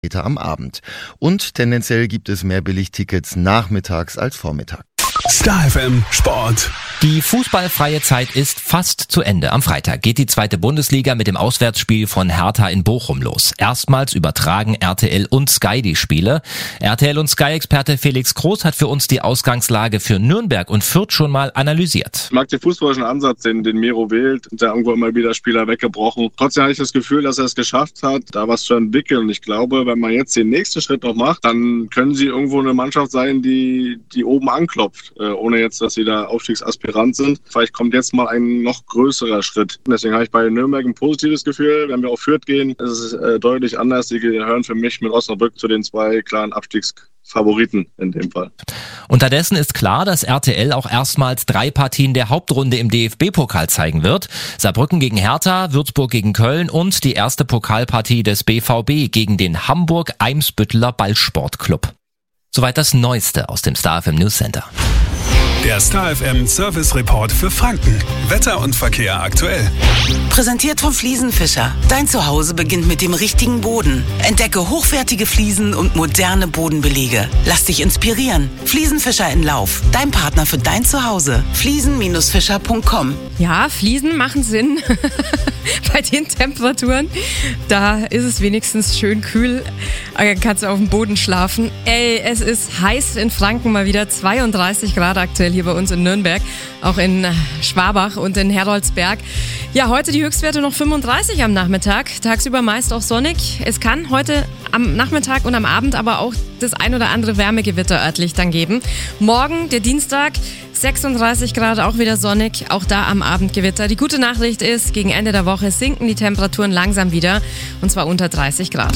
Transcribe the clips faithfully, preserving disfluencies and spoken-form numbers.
später am Abend. Und tendenziell gibt es mehr Billigtickets nachmittags als vormittags. Star F M Sport. Die fußballfreie Zeit ist fast zu Ende. Am Freitag geht die zweite Bundesliga mit dem Auswärtsspiel von Hertha in Bochum los. Erstmals übertragen R T L und Sky die Spiele. R T L und Sky-Experte Felix Groß hat für uns die Ausgangslage für Nürnberg und Fürth schon mal analysiert. Ich mag den fußballischen Ansatz, den, den Miro wählt. Da irgendwo immer wieder Spieler weggebrochen. Trotzdem habe ich das Gefühl, dass er es geschafft hat, da was zu entwickeln. Und ich glaube, wenn man jetzt den nächsten Schritt noch macht, dann können sie irgendwo eine Mannschaft sein, die, die oben anklopft. Ohne jetzt, dass sie da Aufstiegsaspirant sind. Vielleicht kommt jetzt mal ein noch größerer Schritt. Deswegen habe ich bei Nürnberg ein positives Gefühl. Wenn wir auf Fürth gehen, ist es äh, deutlich anders. Die gehören für mich mit Osnabrück zu den zwei klaren Abstiegsfavoriten in dem Fall. Unterdessen ist klar, dass R T L auch erstmals drei Partien der Hauptrunde im D F B-Pokal zeigen wird. Saarbrücken gegen Hertha, Würzburg gegen Köln und die erste Pokalpartie des B V B gegen den Hamburg-Eimsbütteler Ballsportclub. Soweit das Neueste aus dem Star F M News Center. Der Star F M Service Report für Franken. Wetter und Verkehr aktuell. Präsentiert von Fliesenfischer. Dein Zuhause beginnt mit dem richtigen Boden. Entdecke hochwertige Fliesen und moderne Bodenbelege. Lass dich inspirieren. Fliesenfischer in Lauf. Dein Partner für dein Zuhause. fliesen Bindestrich fischer Punkt com. Ja, Fliesen machen Sinn. Bei den Temperaturen, da ist es wenigstens schön kühl. Da kannst du auf dem Boden schlafen. Ey, es ist heiß in Franken mal wieder. zweiunddreißig Grad aktuell hier bei uns in Nürnberg. Auch in Schwabach und in Heroldsberg. Ja, heute die Höchstwerte noch fünfunddreißig am Nachmittag. Tagsüber meist auch sonnig. Es kann heute am Nachmittag und am Abend aber auch das ein oder andere Wärmegewitter örtlich dann geben. Morgen, der Dienstag, sechsunddreißig Grad, auch wieder sonnig, auch da am Abend Gewitter. Die gute Nachricht ist, gegen Ende der Woche sinken die Temperaturen langsam wieder, und zwar unter dreißig Grad.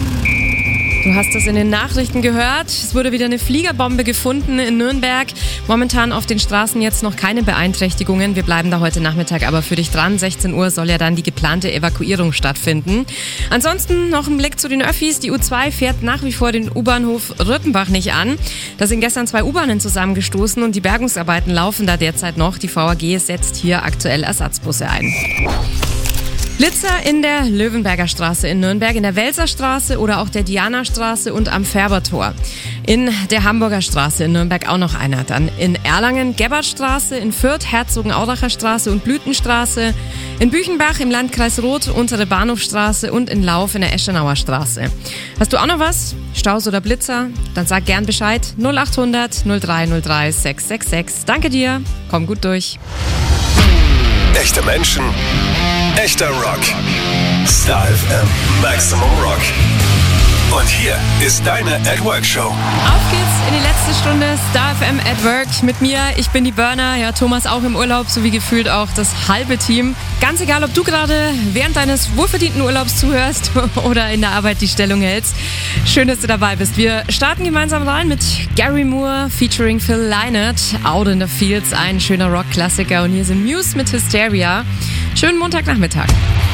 Du hast es in den Nachrichten gehört. Es wurde wieder eine Fliegerbombe gefunden in Nürnberg. Momentan auf den Straßen jetzt noch keine Beeinträchtigungen. Wir bleiben da heute Nachmittag aber für dich dran. sechzehn Uhr soll ja dann die geplante Evakuierung stattfinden. Ansonsten noch ein Blick zu den Öffis. Die U zwei fährt nach wie vor den U-Bahnhof Rüttenbach nicht an. Da sind gestern zwei U-Bahnen zusammengestoßen und die Bergungsarbeiten laufen da derzeit noch. Die V A G setzt hier aktuell Ersatzbusse ein. Blitzer in der Löwenberger Straße in Nürnberg, in der Welserstraße oder auch der Dianastraße und am Färbertor. In der Hamburger Straße in Nürnberg auch noch einer. Dann in Erlangen, Gebhardstraße, in Fürth, Herzogenauracher Straße und Blütenstraße. In Büchenbach im Landkreis Roth, untere Bahnhofstraße und in Lauf in der Eschenauer Straße. Hast du auch noch was? Staus oder Blitzer? Dann sag gern Bescheid. null acht hundert null drei null drei sechs sechs sechs. Danke dir. Komm gut durch. Echte Menschen, echter Rock. Star F M Maximum Rock. Und hier ist deine At Work Show. Auf geht's in die letzte Stunde Star F M At Work mit mir. Ich bin die Burner, ja, Thomas auch im Urlaub, sowie gefühlt auch das halbe Team. Ganz egal, ob du gerade während deines wohlverdienten Urlaubs zuhörst oder in der Arbeit die Stellung hältst. Schön, dass du dabei bist. Wir starten gemeinsam rein mit Gary Moore featuring Phil Lynott. Out in the Fields, ein schöner Rock-Klassiker. Und hier sind Muse mit Hysteria. Schönen Montagnachmittag.